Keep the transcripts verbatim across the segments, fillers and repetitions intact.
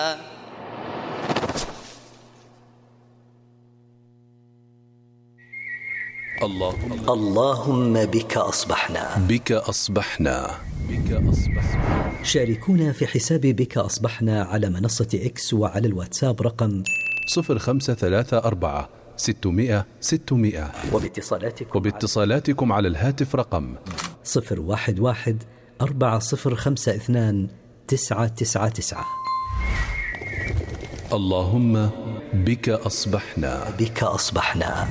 اللهم اللهم بك أصبحنا بك أصبحنا بك أصبحنا. شاركونا في حساب بك أصبحنا على منصة إكس وعلى الواتساب رقم صفر خمسة ثلاثة أربعة ستمائة ستمائة، وباتصالاتكم, وباتصالاتكم على الهاتف رقم صفر واحد واحد أربعة صفر خمسة اثنان تسعة تسعة تسعة. اللهم بك أصبحنا بك أصبحنا.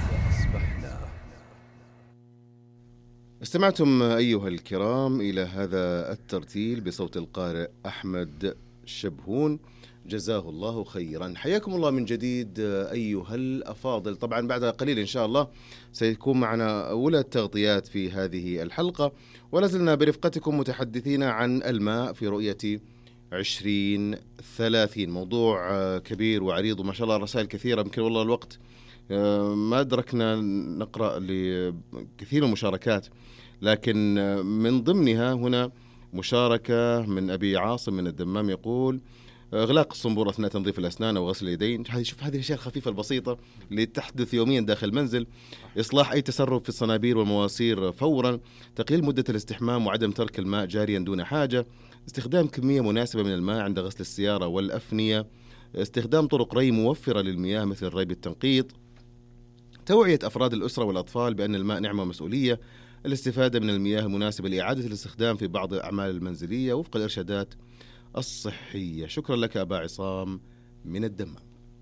استمعتم أيها الكرام إلى هذا الترتيل بصوت القارئ أحمد شبهون، جزاه الله خيرا. حياكم الله من جديد أيها الأفاضل. طبعا بعد قليل إن شاء الله سيكون معنا أولى التغطيات في هذه الحلقة، ولازلنا برفقتكم متحدثين عن الماء في رؤية عشرين ثلاثين. موضوع كبير وعريض وما شاء الله رسائل كثيرة، يمكن والله الوقت ما أدركنا نقرأ لكثير من المشاركات، لكن من ضمنها هنا مشاركة من أبي عاصم من الدمام يقول إغلاق الصنبور أثناء تنظيف الأسنان أو غسل اليدين. شوف هذه الأشياء الخفيفة البسيطة اللي تحدث يوميا داخل المنزل. إصلاح أي تسرب في الصنابير والمواسير فورا. تقليل مدة الاستحمام وعدم ترك الماء جاريا دون حاجة. استخدام كمية مناسبة من الماء عند غسل السيارة والأفنية. استخدام طرق ري موفرة للمياه مثل الري بالتنقيط. توعية أفراد الأسرة والأطفال بأن الماء نعمة ومسؤولية. الاستفادة من المياه المناسبة لإعادة الاستخدام في بعض الأعمال المنزلية وفق الإرشادات الصحية. شكرا لك أبا عصام من الدمام.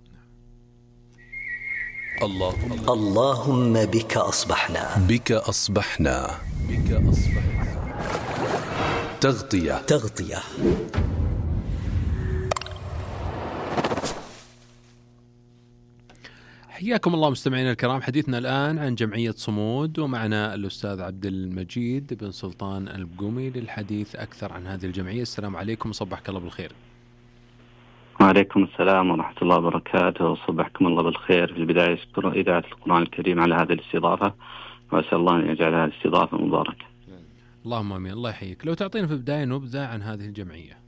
اللهم اللهم بك أصبحنا بك أصبحنا بك أصبحنا. تغطية تغطية. حياكم الله مستمعينا الكرام. حديثنا الآن عن جمعية صمود، ومعنا الأستاذ عبد المجيد بن سلطان البقومي للحديث أكثر عن هذه الجمعية. السلام عليكم وصبحك الله بالخير. وعليكم السلام ورحمة الله وبركاته، وصبحكم الله بالخير. في البداية أشكر إذاعة القرآن الكريم على هذه الاستضافة، وأسأل الله أن يجعلها الاستضافة مباركة. اللهم آمين. الله يحييك. لو تعطينا في البداية نبذة عن هذه الجمعية.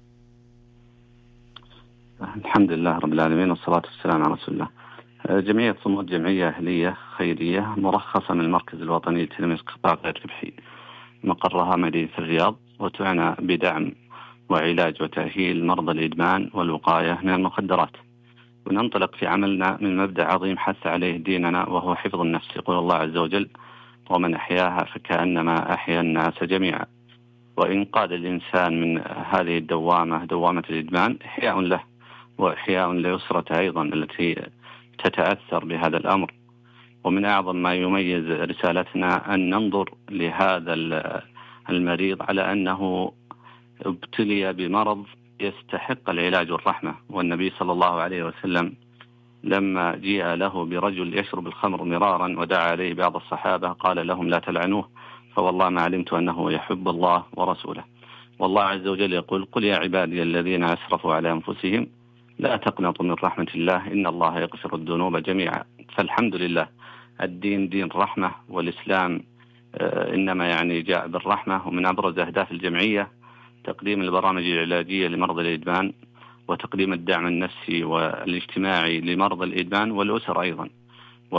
الحمد لله رب العالمين والصلاة والسلام على رسول الله. جمعية صمود جمعية أهلية خيرية مرخصة من المركز الوطني لتنمية القطاع غير ربحي، مقرها مدينة الرياض، وتعنى بدعم وعلاج وتأهيل مرضى الإدمان والوقاية من المخدرات. وننطلق في عملنا من مبدأ عظيم حث عليه ديننا، وهو حفظ النفس. يقول الله عز وجل: ومن أحياها فكأنما أحيا الناس جميعا. وإنقاذ الإنسان من هذه الدوامة، دوامة الإدمان، إحياء له وإحياء لأسرته أيضا التي تتأثر بهذا الأمر. ومن أعظم ما يميز رسالتنا أن ننظر لهذا المريض على أنه ابتلي بمرض يستحق العلاج والرحمة. والنبي صلى الله عليه وسلم لما جاء له برجل يشرب الخمر مرارا ودعا عليه بعض الصحابة قال لهم: لا تلعنوه، فوالله ما علمت أنه يحب الله ورسوله. والله عز وجل يقول: قل يا عبادي الذين أسرفوا على أنفسهم لا تقنطوا من رحمة الله إن الله يغفر الذنوب جميعا. فالحمد لله الدين دين رحمة، والإسلام إنما يعني جاء بالرحمة. ومن أبرز أهداف الجمعية تقديم البرامج العلاجية لمرضى الإدمان، وتقديم الدعم النفسي والاجتماعي لمرضى الإدمان والأسر أيضا.